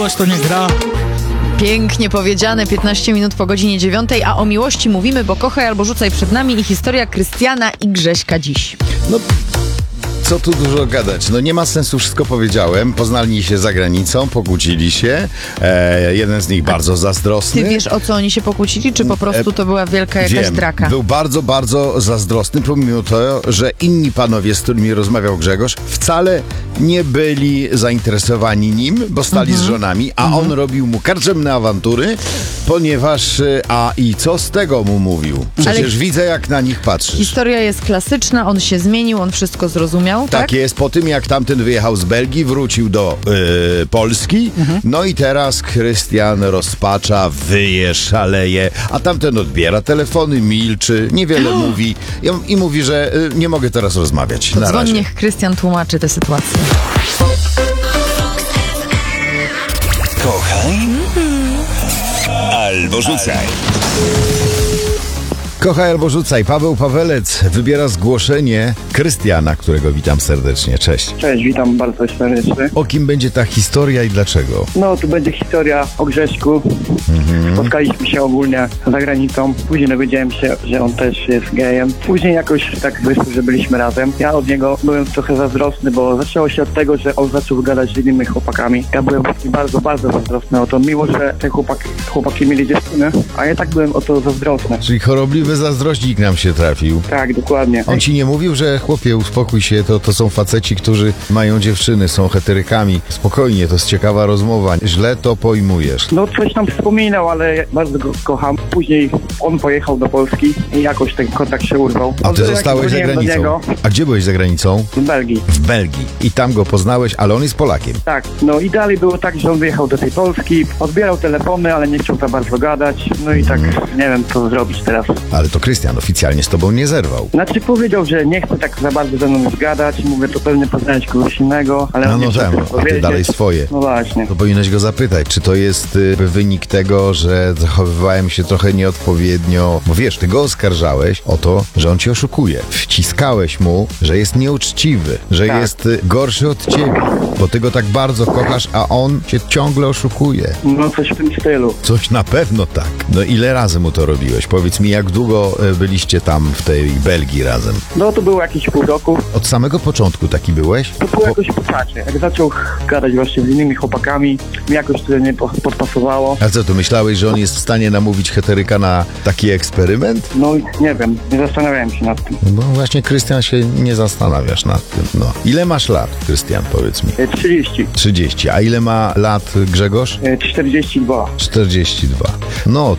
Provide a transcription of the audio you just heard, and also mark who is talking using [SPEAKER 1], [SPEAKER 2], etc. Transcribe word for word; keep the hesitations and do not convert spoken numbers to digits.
[SPEAKER 1] miłość to nie gra.
[SPEAKER 2] Pięknie powiedziane, piętnaście minut po godzinie dziewiątej, a o miłości mówimy, bo kochaj albo rzucaj przed nami i historia Krystiana i Grześka dziś.
[SPEAKER 3] No, co tu dużo gadać? No nie ma sensu, wszystko powiedziałem. Poznali się za granicą, pokłócili się. E, jeden z nich bardzo zazdrosny.
[SPEAKER 2] Ty wiesz, o co oni się pokłócili, czy po prostu to była wielka jakaś
[SPEAKER 3] Wiem,
[SPEAKER 2] draka?
[SPEAKER 3] Był bardzo, bardzo zazdrosny, pomimo to, że inni panowie, z którymi rozmawiał Grzegorz, wcale nie byli zainteresowani nim, bo stali
[SPEAKER 2] Mhm.
[SPEAKER 3] z żonami, a
[SPEAKER 2] Mhm.
[SPEAKER 3] on robił mu karczemne awantury, ponieważ... A i co z tego mu mówił? Przecież
[SPEAKER 2] Ale
[SPEAKER 3] widzę, jak na nich patrzysz.
[SPEAKER 2] Historia jest klasyczna, on się zmienił, on wszystko zrozumiał, tak?
[SPEAKER 3] Tak jest, po tym jak tamten wyjechał z Belgii, wrócił do yy, Polski,
[SPEAKER 2] Mhm.
[SPEAKER 3] no i teraz Krystian rozpacza, wyje, szaleje, a tamten odbiera telefony, milczy, niewiele mówi i, i mówi, że yy, nie mogę teraz rozmawiać.
[SPEAKER 2] To
[SPEAKER 3] Na
[SPEAKER 2] dzwoń,
[SPEAKER 3] razie.
[SPEAKER 2] niech Krystian tłumaczy tę sytuację.
[SPEAKER 4] Kochaj albo rzucaj.
[SPEAKER 3] Kochaj albo rzucaj. Paweł Pawelec wybiera zgłoszenie Krystiana, którego witam serdecznie. Cześć.
[SPEAKER 5] Cześć, witam bardzo serdecznie.
[SPEAKER 3] O kim będzie ta historia i dlaczego?
[SPEAKER 5] No, tu będzie historia o Grześku.
[SPEAKER 3] Mhm.
[SPEAKER 5] Spotkaliśmy się ogólnie za granicą. Później dowiedziałem się, że on też jest gejem. Później jakoś tak wyszło, że byliśmy razem. Ja od niego byłem trochę zazdrosny, bo zaczęło się od tego, że on zaczął gadać z innymi chłopakami. Ja byłem taki bardzo, bardzo zazdrosny o to. Miło, że te chłopaki, chłopaki mieli dziewczyny, a ja tak byłem o to zazdrosny.
[SPEAKER 3] Czyli chorobliwy zazdrośnik nam się trafił.
[SPEAKER 5] Tak, dokładnie.
[SPEAKER 3] On ci nie mówił, że chłopie, uspokój się, to, to są faceci, którzy mają dziewczyny, są heterykami. Spokojnie, to jest ciekawa rozmowa. Źle to pojmujesz.
[SPEAKER 5] No coś tam wspominał, ale ja bardzo go kocham. Później on pojechał do Polski i jakoś ten kontakt się urwał.
[SPEAKER 3] A ty
[SPEAKER 5] Jak
[SPEAKER 3] zostałeś za
[SPEAKER 5] dzwoniłem do
[SPEAKER 3] granicą.
[SPEAKER 5] niego
[SPEAKER 3] A gdzie byłeś za granicą?
[SPEAKER 5] w Belgii.
[SPEAKER 3] W Belgii. I tam go poznałeś, ale on jest Polakiem.
[SPEAKER 5] Tak, no i dalej było tak, że on wyjechał do tej Polski, odbierał telefony, ale nie chciał za bardzo gadać. No i tak nie wiem, co zrobić teraz.
[SPEAKER 3] Ale to Krystian oficjalnie z tobą nie zerwał.
[SPEAKER 5] Znaczy powiedział, że nie chce tak za bardzo ze mną już gadać. Mówię, to pewnie poznałeś kogoś innego, ale
[SPEAKER 3] No,
[SPEAKER 5] on nie
[SPEAKER 3] no
[SPEAKER 5] chce
[SPEAKER 3] tam,
[SPEAKER 5] tego
[SPEAKER 3] a ty
[SPEAKER 5] powiedzieć.
[SPEAKER 3] dalej swoje.
[SPEAKER 5] No właśnie.
[SPEAKER 3] To powinieneś go zapytać, czy to jest y, wynik tego, że zachowywałem się trochę nieodpowiednio. Bo wiesz, ty go oskarżałeś o to, że on cię oszukuje. Wciskałeś mu, że jest nieuczciwy, że
[SPEAKER 5] Tak.
[SPEAKER 3] jest y, gorszy od ciebie, bo ty go tak bardzo kochasz, a on cię ciągle oszukuje.
[SPEAKER 5] No coś w tym stylu.
[SPEAKER 3] Coś na pewno tak. No ile razy mu to robiłeś? Powiedz mi, jak długo y, byliście tam w tej Belgii razem?
[SPEAKER 5] No to było jakieś pół roku.
[SPEAKER 3] Od samego początku taki byłeś?
[SPEAKER 5] To było jakoś po czasie. Jak zaczął gadać właśnie z innymi chłopakami, mi jakoś to nie po- podpasowało.
[SPEAKER 3] A co, tu myślałeś, że on jest w stanie namówić heteryka na taki eksperyment?
[SPEAKER 5] No nie wiem, nie zastanawiałem się nad tym.
[SPEAKER 3] No właśnie, Krystian, się nie zastanawiasz nad tym, no. Ile masz lat, Krystian, powiedz mi?
[SPEAKER 5] E, trzydzieści.
[SPEAKER 3] trzydzieści. A ile ma lat Grzegorz?
[SPEAKER 5] E, czterdzieści dwa.
[SPEAKER 3] czterdzieści dwa. No,